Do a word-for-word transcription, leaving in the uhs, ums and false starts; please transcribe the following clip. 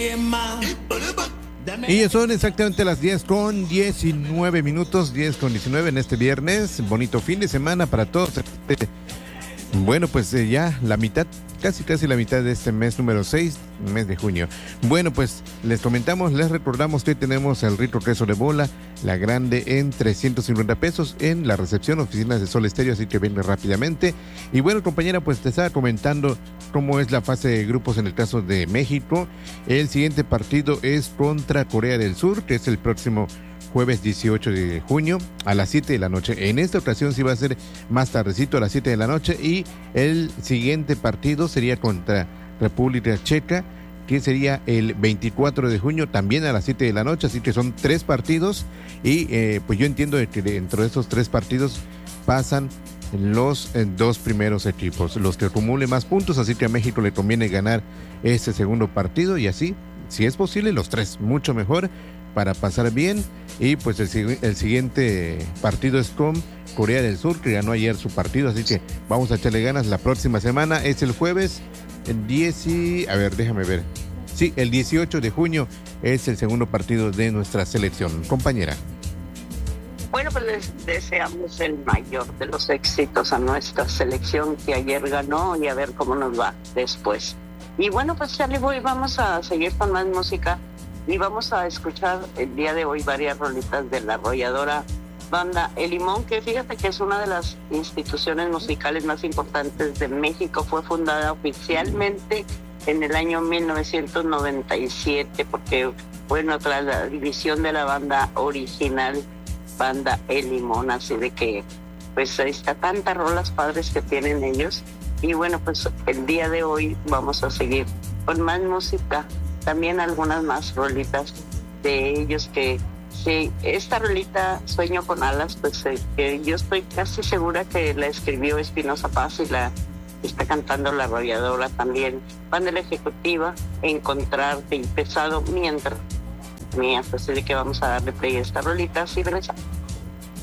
Y ya son exactamente las diez con diecinueve minutos, diez con diecinueve en este viernes. Bonito fin de semana para todos. Bueno, pues eh, ya la mitad, casi casi la mitad de este mes número seis, mes de junio. Bueno, pues les comentamos, les recordamos que hoy tenemos el rico queso de bola, la grande en trescientos cincuenta pesos en la recepción, oficinas de Sol Estéreo, así que venga rápidamente. Y bueno, compañera, pues te estaba comentando cómo es la fase de grupos en el caso de México. El siguiente partido es contra Corea del Sur, que es el próximo jueves dieciocho de junio a las siete de la noche. En esta ocasión sí va a ser más tardecito, a las siete de la noche, y el siguiente partido sería contra República Checa, que sería el veinticuatro de junio, también a las siete de la noche, así que son tres partidos, y eh, pues yo entiendo que dentro de esos tres partidos pasan los eh, dos primeros equipos, los que acumulen más puntos, así que a México le conviene ganar ese segundo partido, y así, si es posible, los tres, mucho mejor, para pasar bien. Y pues el, el siguiente partido es con Corea del Sur, que ganó ayer su partido, así que vamos a echarle ganas. La próxima semana es el jueves, el diez y... a ver, déjame ver. Sí, el dieciocho de junio es el segundo partido de nuestra selección. Compañera. Bueno, pues les deseamos el mayor de los éxitos a nuestra selección que ayer ganó, y a ver cómo nos va después. Y bueno, pues Charlie Boy, vamos a seguir con más música. Y vamos a escuchar el día de hoy varias rolitas de la arrolladora banda El Limón, que fíjate que es una de las instituciones musicales más importantes de México. Fue fundada oficialmente en el año mil novecientos noventa y siete, porque bueno, tras la división de la banda original, banda El Limón, así de que pues ahí está, tantas rolas padres que tienen ellos. Y bueno, pues el día de hoy vamos a seguir con más música. También algunas más rolitas de ellos que, sí, esta rolita Sueño con Alas, pues eh, que yo estoy casi segura que la escribió Espinoza Paz y la está cantando la arrolladora también. Banda La Ejecutiva, Encontrarte y Pesado, mientras mía, pues de que vamos a darle play a esta rolita, así regresamos.